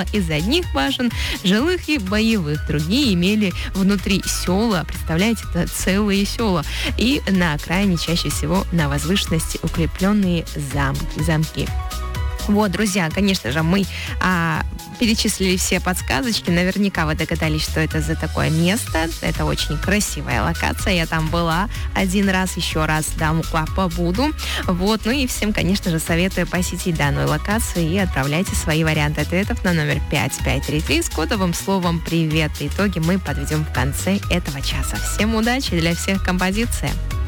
состояла из одних башен, жилых и боевых. Другие имели внутри села, представляете, это целые села. И на окраине чаще всего на возвышенности укрепленные замки. Вот, друзья, конечно же, мы перечислили все подсказочки. Наверняка вы догадались, что это за такое место. Это очень красивая локация. Я там была один раз, еще раз побуду. Вот, ну и всем, конечно же, советую посетить данную локацию и отправляйте свои варианты ответов на номер 5533 с кодовым словом «Привет». Итоги мы подведем в конце этого часа. Всем удачи, для всех композиция.